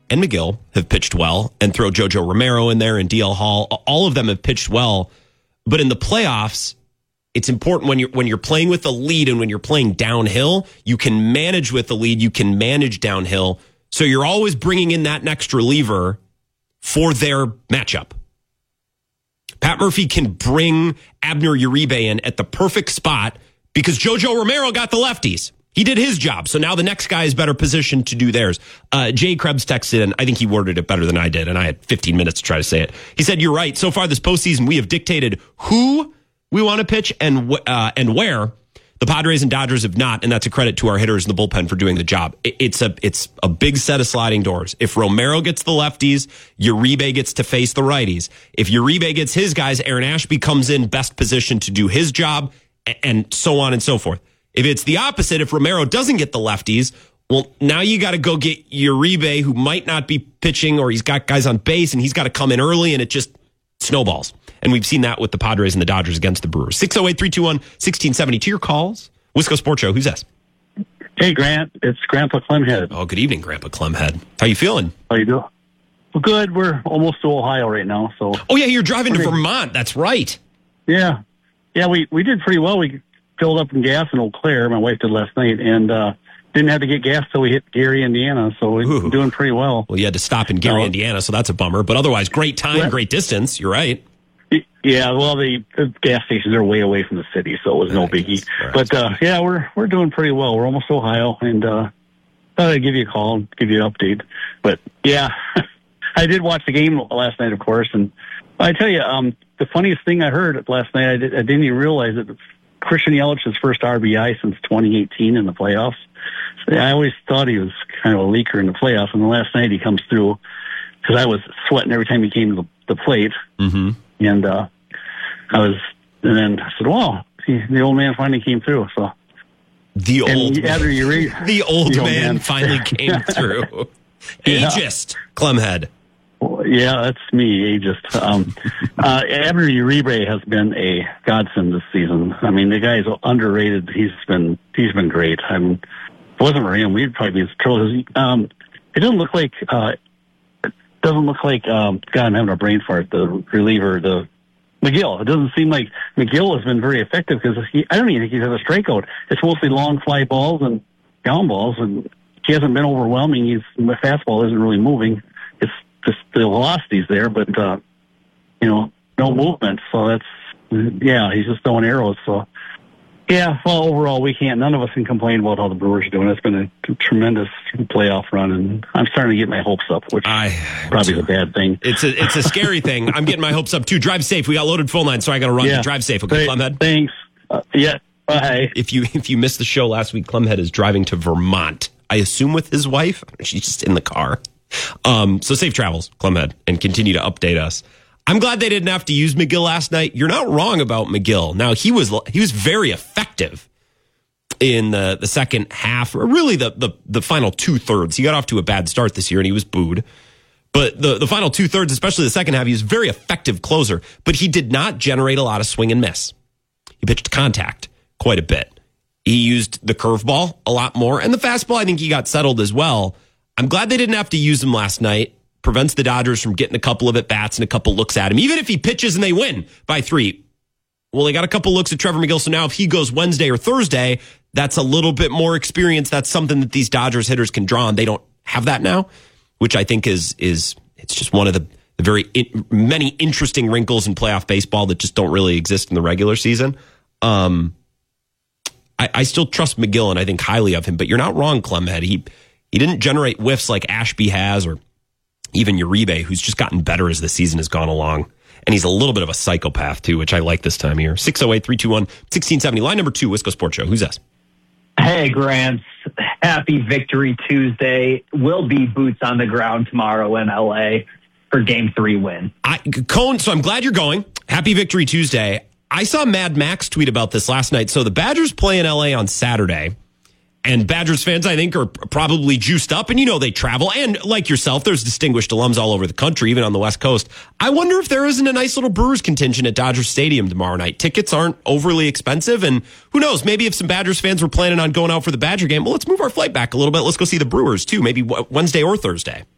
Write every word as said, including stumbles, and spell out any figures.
and McGill have pitched well, and throw JoJo Romero in there and D L Hall. All of them have pitched well. But in the playoffs, it's important when you're when you're playing with the lead and when you're playing downhill, you can manage with the lead, you can manage downhill. So you're always bringing in that next reliever for their matchup. Pat Murphy can bring Abner Uribe in at the perfect spot because JoJo Romero got the lefties. He did his job, so now the next guy is better positioned to do theirs. Uh, Jay Krebs texted in. I think he worded it better than I did, and I had fifteen minutes to try to say it. He said, you're right. So far this postseason, we have dictated who we want to pitch and uh, and where. The Padres and Dodgers have not, and that's a credit to our hitters in the bullpen for doing the job. It's a it's a big set of sliding doors. If Romero gets the lefties, Uribe gets to face the righties. If Uribe gets his guys, Aaron Ashby comes in best positioned to do his job, and so on and so forth. If it's the opposite, if Romero doesn't get the lefties, well, now you got to go get Uribe, who might not be pitching, or he's got guys on base, and he's got to come in early, and it just snowballs. And we've seen that with the Padres and the Dodgers against the Brewers. six oh eight, three two one, one six seven oh. To your calls. Wisco Sports Show. Who's this? Hey, Grant. It's Grandpa Clemhead. Oh, good evening, Grandpa Clemhead. How you feeling? How you doing? Well, good. We're almost to Ohio right now. So. Oh, yeah, you're driving to Vermont. That's right. Yeah. Yeah, we, we did pretty well. We filled up in gas in Eau Claire. My wife did last night. And uh, didn't have to get gas till we hit Gary, Indiana. So we're Ooh. doing pretty well. Well, you had to stop in Gary, uh, Indiana, so that's a bummer. But otherwise, great time, yeah. great distance. You're right. Yeah, well, the, the gas stations are way away from the city, so it was no biggie. Right. But, uh, yeah, we're we're doing pretty well. We're almost to Ohio, and uh, thought I'd give you a call and give you an update. But, yeah, I did watch the game last night, of course, and I tell you, um, the funniest thing I heard last night, I, did, I didn't even realize it. Christian Yelich's first R B I since twenty eighteen in the playoffs. So I always thought he was kind of a leaker in the playoffs, and last night he comes through because I was sweating every time he came to the, the plate. Mm-hmm. And uh, I was, and then I said, "Wow, he, the old man finally came through." So the old, man, you re- the old, the old man, man finally came through. Yeah. Ageist, Clemhead. Well, yeah, that's me, ageist. Um, uh, Abner Uribe has been a godsend this season. I mean, the guy's underrated. He's been he's been great. I mean, if it wasn't for him, we'd probably be in trouble. Um, it doesn't look like. Uh, Doesn't look like, um, God, I'm having a brain fart, the reliever, the McGill. It doesn't seem like McGill has been very effective because I don't even think he's had a strikeout. It's mostly long fly balls and down balls, and he hasn't been overwhelming. He's, my fastball isn't really moving. It's just the velocity's there, but, uh, you know, no movement. So that's, yeah, he's just throwing arrows. So, yeah, well, overall, we can't, none of us can complain about how the Brewers are doing. It's been a tremendous playoff run, and I'm starting to get my hopes up, which I, probably is a bad thing. It's a it's a scary thing. I'm getting my hopes up, too. Drive safe. We got loaded phone line, so I got to run. Yeah. Drive safe. Okay, Clemhead? Thanks. Uh, yeah, bye. If you, if you missed the show last week, Clemhead is driving to Vermont, I assume with his wife. She's just in the car. Um, so safe travels, Clemhead, and continue to update us. I'm glad they didn't have to use McGill last night. You're not wrong about McGill. Now, he was he was very effective in the, the second half, or really the, the, the final two-thirds. He got off to a bad start this year, and he was booed. But the, the final two-thirds, especially the second half, he was a very effective closer. But he did not generate a lot of swing and miss. He pitched contact quite a bit. He used the curveball a lot more, and the fastball, I think he got settled as well. I'm glad they didn't have to use him last night. Prevents the Dodgers from getting a couple of at-bats and a couple looks at him. Even if he pitches and they win by three, well, they got a couple looks at Trevor McGill, so now if he goes Wednesday or Thursday, that's a little bit more experience. That's something that these Dodgers hitters can draw on. They don't have that now, which I think is, is it's just one of the, the very in, many interesting wrinkles in playoff baseball that just don't really exist in the regular season. Um, I, I still trust McGill, and I think highly of him, but you're not wrong, Clemhead. He, he didn't generate whiffs like Ashby has, or even Uribe, who's just gotten better as the season has gone along. And he's a little bit of a psychopath, too, which I like this time of year. six oh eight, three two one, one six seven oh. Line number two, Wisco Sports Show. Who's this? Hey, Grant. Happy Victory Tuesday. Will be boots on the ground tomorrow in L A for Game three win. I, Cone, so I'm glad you're going. Happy Victory Tuesday. I saw Mad Max tweet about this last night. So the Badgers play in L A on Saturday. And Badgers fans, I think, are probably juiced up. And, you know, they travel. And like yourself, there's distinguished alums all over the country, even on the West Coast. I wonder if there isn't a nice little Brewers contingent at Dodger Stadium tomorrow night. Tickets aren't overly expensive. And who knows, maybe if some Badgers fans were planning on going out for the Badger game, well, let's move our flight back a little bit. Let's go see the Brewers, too, maybe Wednesday or Thursday.